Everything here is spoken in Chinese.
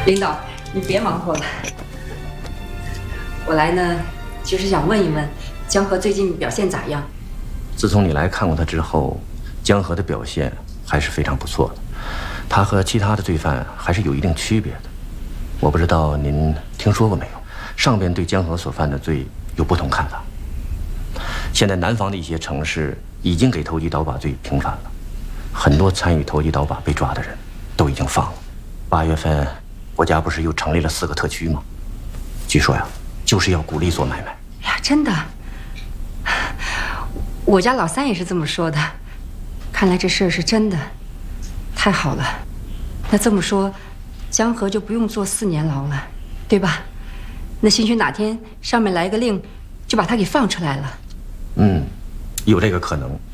领导，你别忙活了。我来呢，就是想问一问江河最近表现咋样？ 自从你来看过他之后，江河的表现还是非常不错的。他和其他的罪犯还是有一定区别的。我不知道您听说过没有？上边对江河所犯的罪有不同看法。现在南方的一些城市已经给投机倒把罪平反了，很多参与投机倒把被抓的人都已经放了。8月份，国家不是又成立了4个特区吗？据说呀，就是要鼓励做买卖。 哎呀，真的，我家老三也是这么说的。看来这事儿是真的，太好了。那这么说，江河就不用坐4年牢了，对吧？那兴许哪天上面来个令，就把他给放出来了。 有这个可能。